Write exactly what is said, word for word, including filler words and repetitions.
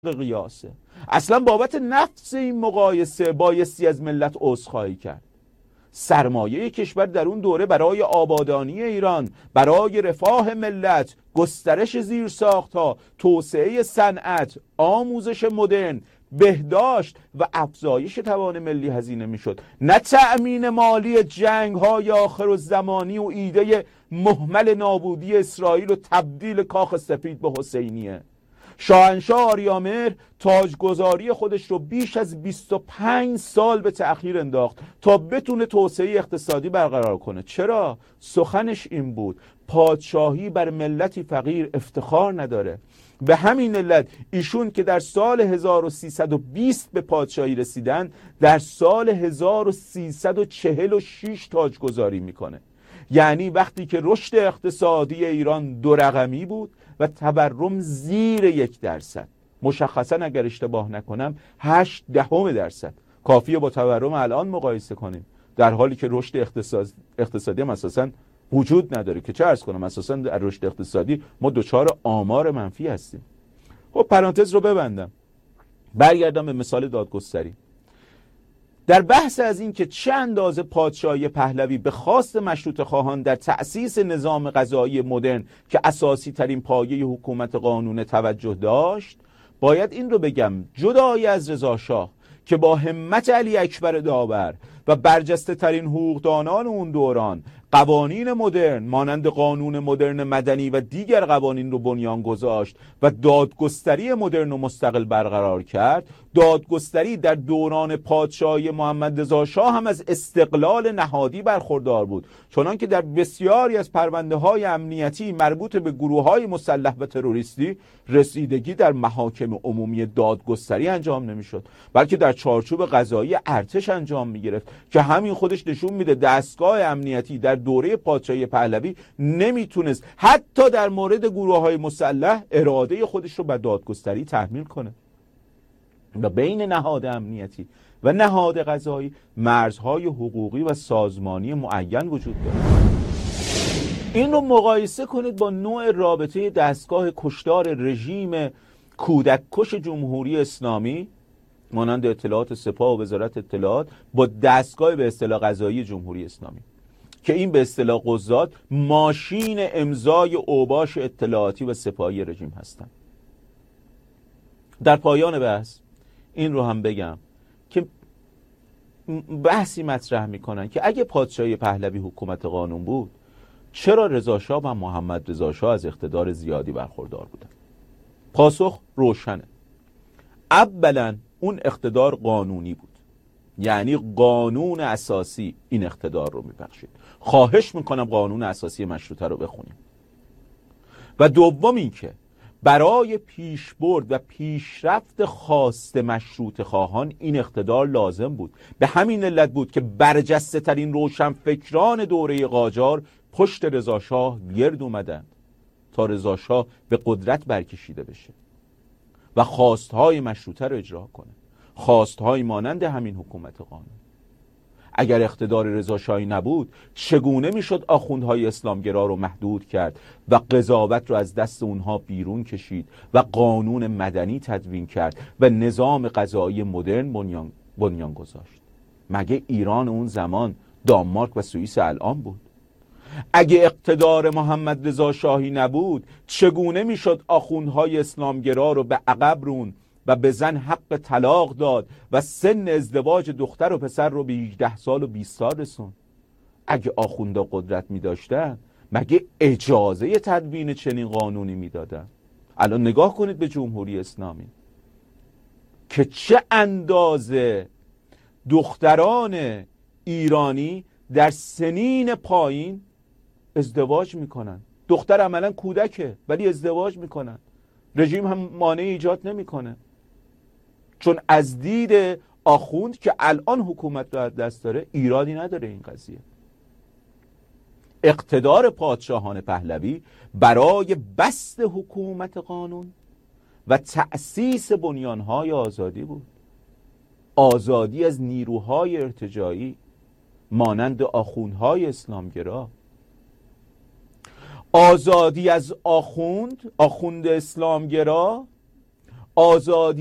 قیاسه. اصلا بابت نفس این مقایسه بایستی از ملت عذرخواهی کرد. سرمایه کشور در اون دوره برای آبادانی ایران، برای رفاه ملت، گسترش زیرساخت‌ها، توسعه صنعت، آموزش مدرن، بهداشت و افزایش توان ملی هزینه میشد، نه تأمین مالی جنگ‌های آخرالزمانی و ایده مهمل نابودی اسرائیل و تبدیل کاخ سفید به حسینیه. شاهنشاه آریامهر تاجگذاری خودش رو بیش از بیست و پنج سال به تأخیر انداخت تا بتونه توسعه اقتصادی برقرار کنه. چرا؟ سخنش این بود: پادشاهی بر ملتی فقیر افتخار نداره. به همین علت ایشون که در سال هزار و سیصد و بیست به پادشاهی رسیدن، در سال هزار و سیصد و چهل و شش تاجگذاری میکنه. یعنی وقتی که رشد اقتصادی ایران دو رقمی بود و تورم زیر یک درصد، مشخصا اگر اشتباه نکنم هشت دهم درصد، کافیه با تورم الان مقایسه کنیم، در حالی که رشد اقتصاد اقتصادی هم اساساً وجود نداره. که چه عرض کنم، اساساً در رشد اقتصادی ما دچار آمار منفی هستیم. خب پرانتز رو ببندم، برگردم به مثال دادگستری. در بحث از این که چه اندازه پادشاهی پهلوی به خواست مشروطه خواهان در تأسیس نظام قضایی مدرن که اساسی ترین پایه حکومت قانون توجه داشت، باید این رو بگم: جدای از رضا شاه که با همت علی اکبر داور و برجسته ترین حقوقدانان اون دوران قوانین مدرن مانند قانون مدرن مدنی و دیگر قوانین رو بنیان گذاشت و دادگستری مدرن و مستقل برقرار کرد، دادگستری در دوران پادشاهی محمد رضا شاه هم از استقلال نهادی برخوردار بود، چنان که در بسیاری از پرونده های امنیتی مربوط به گروه های مسلح و تروریستی رسیدگی در محاکم عمومی دادگستری انجام نمیشد، بلکه در چارچوب قضایی ارتش انجام میگرفت، که همین خودش نشون میده دستگاه امنیتی در دوره پادشاهی پهلوی نمیتونست حتی در مورد گروه های مسلح اراده خودش رو به دادگستری تحمیل کنه. و بین نهاد امنیتی و نهاد قضایی مرزهای حقوقی و سازمانی معین وجود داره. این رو مقایسه کنید با نوع رابطه دستگاه کشتار رژیم کودک کش جمهوری اسلامی مانند اطلاعات سپاه و وزارت اطلاعات با دستگاه به اصطلاح قضایی جمهوری اسلامی، که این به اصطلاح قضات ماشین امضای اوباش اطلاعاتی و سپاهی رژیم هستند. در پایان بحث این رو هم بگم که بحثی مطرح میکنن که اگه پادشاهی پهلوی حکومت قانون بود، چرا رضا شاه و محمد رضا شاه از اقتدار زیادی برخوردار بودن؟ پاسخ روشنه. اولا اون اقتدار قانونی بود، یعنی قانون اساسی این اقتدار رو میبخشید. خواهش میکنم قانون اساسی مشروطه رو بخونیم. و دوم این که برای پیشبرد و پیشرفت خواست مشروطه خواهان این اقتدار لازم بود. به همین علت بود که برجسته ترین روشنفکران دوره قاجار پشت رضا شاه گرد اومدند تا رضا شاه به قدرت برکشیده بشه و خواستهای مشروطه رو اجرا کنه، خواستهای مانند همین حکومت قانون. اگر اقتدار رضا شاهی نبود، چگونه میشد آخوندهای اسلامگرا رو محدود کرد و قضاوت رو از دست اونها بیرون کشید و قانون مدنی تدوین کرد و نظام قضایی مدرن بنیان, بنیان گذاشت؟ مگه ایران اون زمان دانمارک و سوئیس الان بود؟ اگه اقتدار محمد رضا شاهی نبود، چگونه میشد آخوندهای اسلامگرا رو به عقب رون و به زن حق طلاق داد و سن ازدواج دختر و پسر رو به هجده سال و بیست سال رسون؟ اگه آخوندا قدرت می داشتن، مگه اجازه تدوین چنین قانونی می دادن؟ الان نگاه کنید به جمهوری اسلامی که چه اندازه دختران ایرانی در سنین پایین ازدواج میکنن. دختر عملا کودکه ولی ازدواج میکنن. رژیم هم مانع ایجاد نمیکنه، چون از دید آخوند که الان حکومت رو از دست داره ایرادی نداره این قضیه. اقتدار پادشاهان پهلوی برای بسط حکومت قانون و تأسیس بنیانهای آزادی بود. آزادی از نیروهای ارتجاعی مانند آخوندهای اسلامگرا، آزادی از آخوند آخوند اسلامگرا، آزادی